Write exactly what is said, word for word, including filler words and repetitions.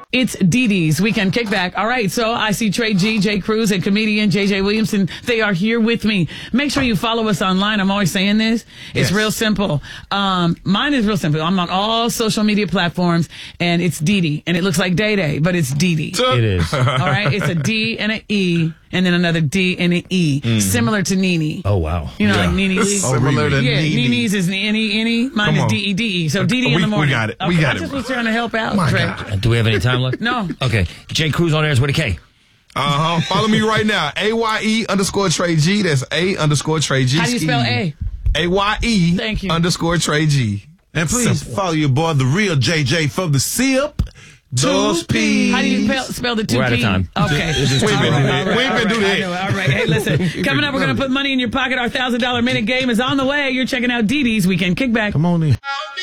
It's Dee Dee's Weekend Kickback. All right, so I see Trey G, Jay Cruz, and comedian J J Williamson. They are here with me. Make sure you follow us online. I'm always saying this. It's yes. real simple. Um, mine is real simple. I'm on all social media platforms, and it's Dee Dee. And it looks like Day Day, but it's Dee Dee. It is. All right, it's a D and an E, and then another D and an E, mm-hmm. similar to Nene. Oh, wow. You know, yeah. like Nene Lee? Similar to yeah, Nene. Nene's is N-E, N-E. Mine is D E D E. So Dee Dee in the morning. We got it. Okay, We got I it. just was trying to help out, My Trey. God. Do we have any time left? No. Okay. Jay Cruz on airs with a K. Uh-huh. Follow me right now. A Y E underscore Trey G. That's A underscore Trey G. How do you spell A? A Y E Thank you. underscore Trey G. And please Simple. follow your boy, the real J J from the S I P. Those P's. How do you spell, spell the two P? We're out of time. Okay. We ain't been doing that. We ain't been doing that. All right. Hey, listen. Coming up, we're going to put money in your pocket. Our one thousand dollars minute game is on the way. You're checking out Dee Dee's Weekend Kickback. Come on in. Okay.